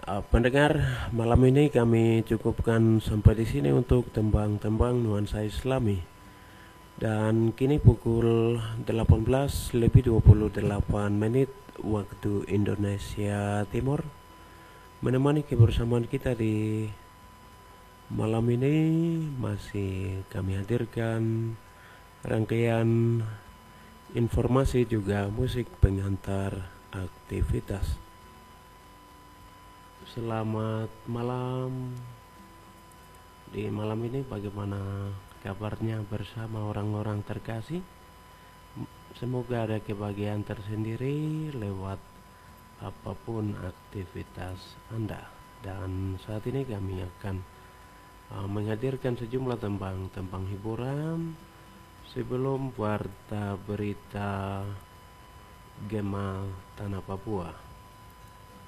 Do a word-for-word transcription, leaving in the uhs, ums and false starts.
Uh, pendengar, malam ini kami cukupkan sampai di sini untuk tembang-tembang nuansa Islami. Dan kini pukul delapan belas lebih dua puluh delapan menit waktu Indonesia Timur. Menemani kebersamaan kita di malam ini masih kami hadirkan rangkaian informasi juga musik pengantar aktivitas. Selamat malam. Di malam ini bagaimana kabarnya bersama orang-orang terkasih? Semoga ada kebahagiaan tersendiri lewat apapun aktivitas Anda. Dan saat ini kami akan uh, menghadirkan sejumlah tembang-tembang hiburan sebelum warta berita Gema Tanah Papua.